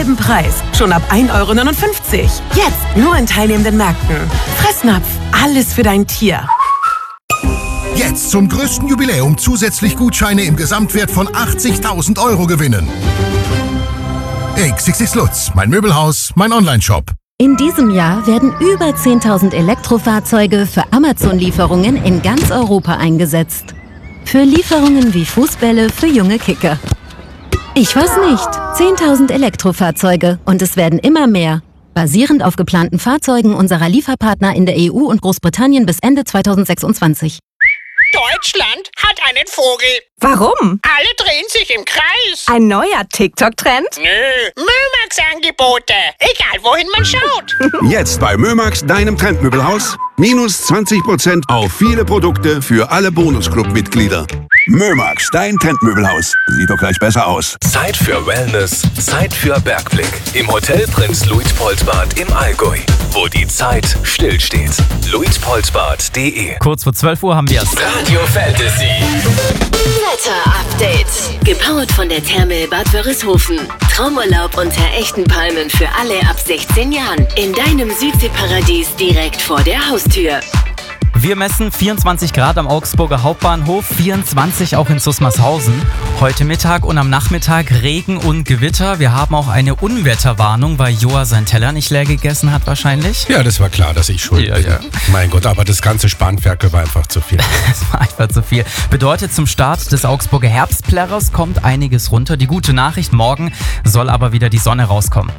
halben Preis. Schon ab 1,59 €. Jetzt nur in teilnehmenden Märkten. Fressnapf, alles für dein Tier. Jetzt zum größten Jubiläum zusätzlich Gutscheine im Gesamtwert von 80.000 € gewinnen. XXX Lutz, mein Möbelhaus, mein Onlineshop. In diesem Jahr werden über 10.000 Elektrofahrzeuge für Amazon-Lieferungen in ganz Europa eingesetzt. Für Lieferungen wie Fußbälle für junge Kicker. Ich weiß nicht. 10.000 Elektrofahrzeuge und es werden immer mehr. Basierend auf geplanten Fahrzeugen unserer Lieferpartner in der EU und Großbritannien bis Ende 2026. Deutschland hat einen Vogel. Warum? Alle drehen sich im Kreis. Ein neuer TikTok-Trend? Nö, Mömax-Angebote. Egal, wohin man schaut. Jetzt bei Mömax, deinem Trendmöbelhaus. Minus 20% auf viele Produkte für alle Bonusclub-Mitglieder. Mömax, dein Trendmöbelhaus. Sieht doch gleich besser aus. Zeit für Wellness, Zeit für Bergblick. Im Hotel Prinz Luitpoldbad im Allgäu, wo die Zeit stillsteht. luitpoldbad.de. Kurz vor 12 Uhr haben wir es. Radio Fantasy. Wetter-Update. Gepowert von der Therme Bad Wörishofen. Traumurlaub unter echten Palmen für alle ab 16 Jahren. In deinem Südseeparadies direkt vor der Haustür. Wir messen 24 Grad am Augsburger Hauptbahnhof, 24 auch in Susmarshausen. Heute Mittag und am Nachmittag Regen und Gewitter. Wir haben auch eine Unwetterwarnung, weil Joa seinen Teller nicht leer gegessen hat wahrscheinlich. Ja, das war klar, dass ich schuld bin. Ja. Mein Gott, aber das ganze Spanferkel war einfach zu viel. Es war einfach zu viel. Bedeutet, zum Start des Augsburger Herbstplärrers kommt einiges runter. Die gute Nachricht, morgen soll aber wieder die Sonne rauskommen.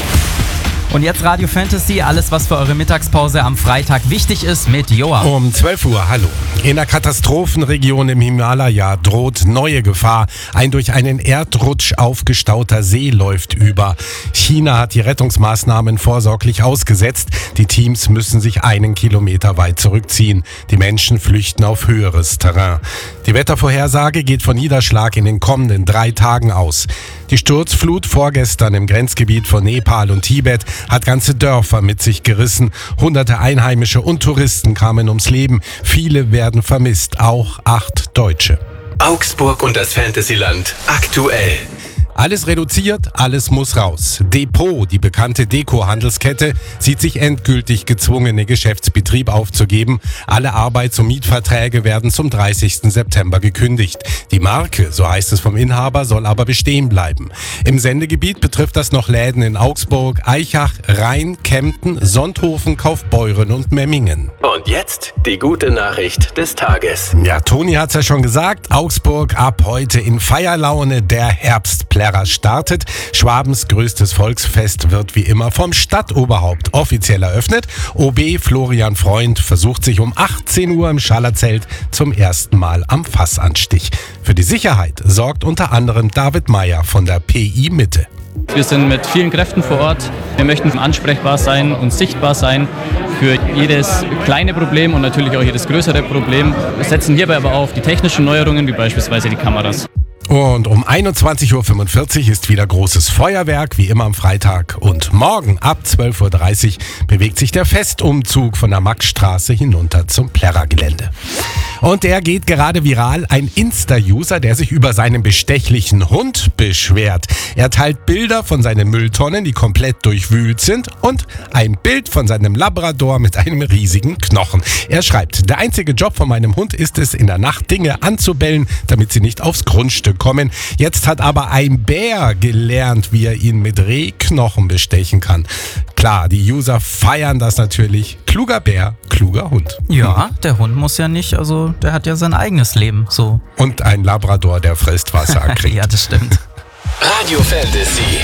Und jetzt Radio Fantasy, alles was für eure Mittagspause am Freitag wichtig ist mit Joa. Um 12 Uhr, hallo. In der Katastrophenregion im Himalaya droht neue Gefahr. Ein durch einen Erdrutsch aufgestauter See läuft über. China hat die Rettungsmaßnahmen vorsorglich ausgesetzt. Die Teams müssen sich 1 Kilometer weit zurückziehen. Die Menschen flüchten auf höheres Terrain. Die Wettervorhersage geht von Niederschlag in den kommenden 3 Tagen aus. Die Sturzflut vorgestern im Grenzgebiet von Nepal und Tibet hat ganze Dörfer mit sich gerissen. Hunderte Einheimische und Touristen kamen ums Leben. Viele werden vermisst, auch 8 Deutsche. Augsburg und das Fantasyland aktuell. Alles reduziert, alles muss raus. Depot, die bekannte Deko-Handelskette, sieht sich endgültig gezwungen, den Geschäftsbetrieb aufzugeben. Alle Arbeits- und Mietverträge werden zum 30. September gekündigt. Die Marke, so heißt es vom Inhaber, soll aber bestehen bleiben. Im Sendegebiet betrifft das noch Läden in Augsburg, Aichach, Rhein, Kempten, Sonthofen, Kaufbeuren und Memmingen. Und jetzt die gute Nachricht des Tages. Ja, Toni hat's ja schon gesagt, Augsburg ab heute in Feierlaune, der Herbstplärrer startet. Schwabens größtes Volksfest wird wie immer vom Stadtoberhaupt offiziell eröffnet. OB Florian Freund versucht sich um 18 Uhr im Schallerzelt zum ersten Mal am Fassanstich. Für die Sicherheit sorgt unter anderem David Meyer von der PI Mitte. Wir sind mit vielen Kräften vor Ort. Wir möchten ansprechbar sein und sichtbar sein für jedes kleine Problem und natürlich auch jedes größere Problem. Wir setzen hierbei aber auf die technischen Neuerungen, wie beispielsweise die Kameras. Und um 21.45 Uhr ist wieder großes Feuerwerk, wie immer am Freitag. Und morgen ab 12.30 Uhr bewegt sich der Festumzug von der Maxstraße hinunter zum Plärrergelände. Und der geht gerade viral. Ein Insta-User, der sich über seinen bestechlichen Hund beschwert. Er teilt Bilder von seinen Mülltonnen, die komplett durchwühlt sind, und ein Bild von seinem Labrador mit einem riesigen Knochen. Er schreibt: Der einzige Job von meinem Hund ist es, in der Nacht Dinge anzubellen, damit sie nicht aufs Grundstück kommen. Jetzt hat aber ein Bär gelernt, wie er ihn mit Rehknochen bestechen kann. Klar, die User feiern das natürlich. Kluger Bär, kluger Hund. Ja, der Hund muss ja nicht, also der hat ja sein eigenes Leben, so. Und ein Labrador, der frisst, was er kriegt. Ja, das stimmt. Radio Fantasy.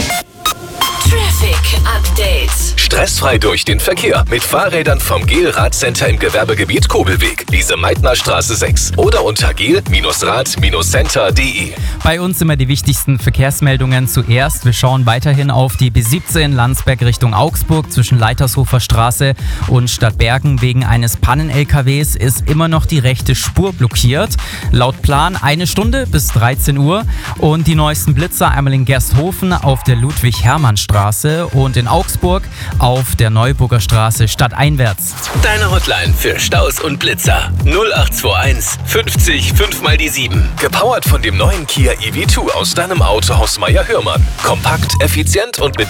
Traffic Update. Stressfrei durch den Verkehr mit Fahrrädern vom GEL-Radcenter im Gewerbegebiet Kobelweg, Lise-Meitner-Straße 6 oder unter gel-rad-center.de. Bei uns immer die wichtigsten Verkehrsmeldungen zuerst. Wir schauen weiterhin auf die B17 Landsberg Richtung Augsburg zwischen Leitershofer Straße und Stadtbergen. Wegen eines Pannen-LKWs ist immer noch die rechte Spur blockiert. Laut Plan 1 Stunde bis 13 Uhr. Und die neuesten Blitzer einmal in Gersthofen auf der Ludwig-Hermann-Straße und in Augsburg auf der Neuburger Straße stadteinwärts. Deine Hotline für Staus und Blitzer 0821 50 5 mal die 7. Gepowert von dem neuen Kia EV2 aus deinem Autohaus Meier-Hörmann. Kompakt, effizient und mit